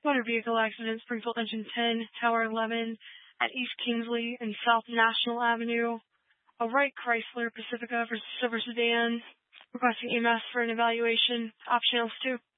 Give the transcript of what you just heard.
Motor vehicle accident, Springfield Engine 10, Tower 11, at East Kingsley and South National Avenue. A Wright Chrysler Pacifica versus Silver Sedan. Requesting EMS for an evaluation. Option L2.